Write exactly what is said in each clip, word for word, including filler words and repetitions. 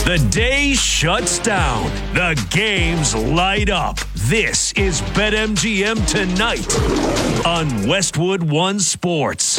The day shuts down. The games light up. This is BetMGM Tonight on Westwood One Sports.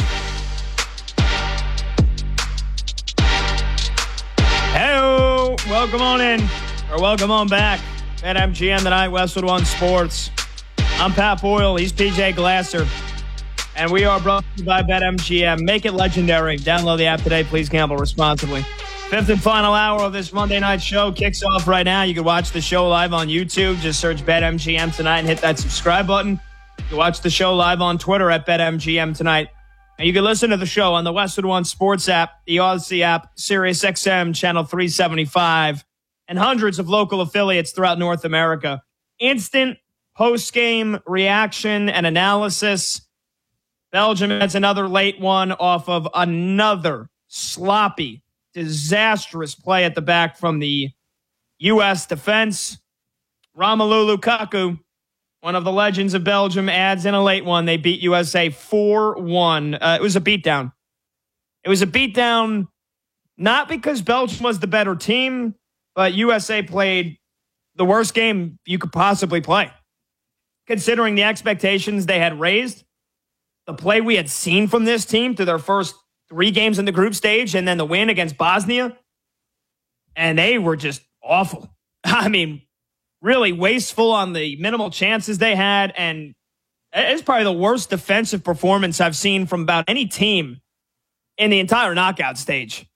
Hello, welcome on in, or welcome on back. BetMGM Tonight, Westwood One Sports. I'm Pat Boyle. He's P J Glasser. And we are brought to you by BetMGM. Make it legendary. Download the app today. Please gamble responsibly. Fifth and final hour of this Monday night show kicks off right now. You can watch the show live on YouTube. Just search BetMGM Tonight and hit that subscribe button. You can watch the show live on Twitter at BetMGM Tonight. And you can listen to the show on the Westwood One Sports app, the Odyssey app, Sirius X M Channel three seventy-five, and hundreds of local affiliates throughout North America. Instant post-game reaction and analysis. Belgium has another late one off of another sloppy, disastrous play at the back from the U S defense. Romelu Lukaku, one of the legends of Belgium, adds in a late one. They beat U S A four one. Uh, it was a beatdown. It was a beatdown not because Belgium was the better team, but U S A played the worst game you could possibly play. Considering the expectations they had raised, the play we had seen from this team through their first three games in the group stage, and then the win against Bosnia, and they were just awful. I mean, really wasteful on the minimal chances they had, and it's probably the worst defensive performance I've seen from about any team in the entire knockout stage.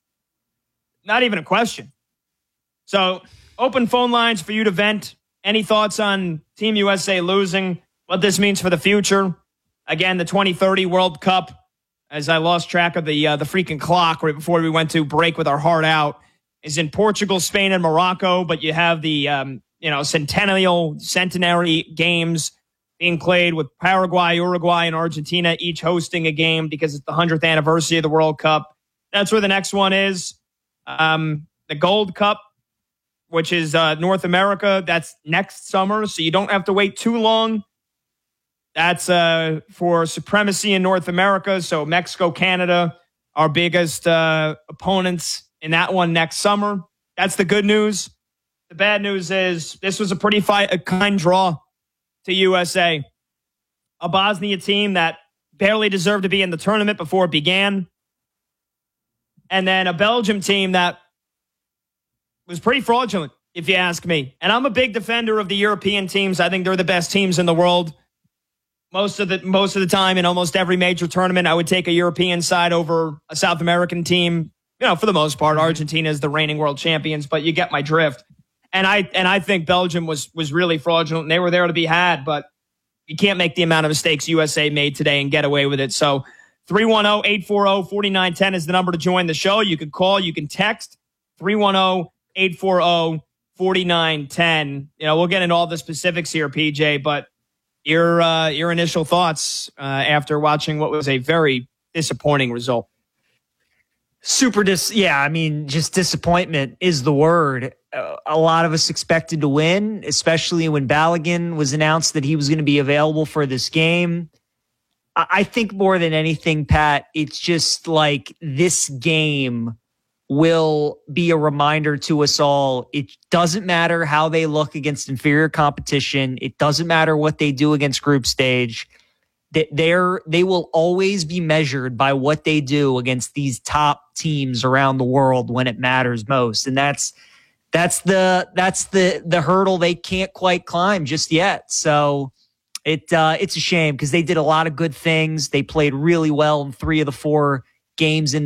Not even a question. So, open phone lines for you to vent. Any thoughts on Team U S A losing, what this means for the future? Again, the twenty thirty World Cup, as I lost track of the uh, the freaking clock right before we went to break with our heart out, is in Portugal, Spain, and Morocco. But you have the um, you know centennial centenary games being played with Paraguay, Uruguay, and Argentina each hosting a game because it's the hundredth anniversary of the World Cup. That's where the next one is. Um, the Gold Cup, which is uh, North America. That's next summer, so you don't have to wait too long. That's uh, for supremacy in North America. So Mexico, Canada, our biggest uh, opponents in that one next summer. That's the good news. The bad news is this was a pretty fi- a kind draw to U S A. A Bosnia team that barely deserved to be in the tournament before it began. And then a Belgium team that was pretty fraudulent, if you ask me. And I'm a big defender of the European teams. I think they're the best teams in the world. Most of the most of the time in almost every major tournament, I would take a European side over a South American team. You know, for the most part, Argentina is the reigning world champions, but you get my drift. And I and I think Belgium was was really fraudulent. And they were there to be had, but you can't make the amount of mistakes U S A made today and get away with it. So three one zero, eight four zero, four nine one zero is the number to join the show. You can call, you can text three one zero, eight four zero, four nine one zero. You know, we'll get into all the specifics here, P J, but Your uh, your initial thoughts uh, after watching what was a very disappointing result? Super dis. Yeah, I mean, just disappointment is the word. Uh, a lot of us expected to win, especially when Balogun was announced that he was going to be available for this game. I-, I think more than anything, Pat, it's just like this game will be a reminder to us all. It doesn't matter how they look against inferior competition. It doesn't matter what they do against group stage. That they're they will always be measured by what they do against these top teams around the world when it matters most. And that's that's the that's the the hurdle they can't quite climb just yet. So it uh, it's a shame because they did a lot of good things. They played really well in three of the four games in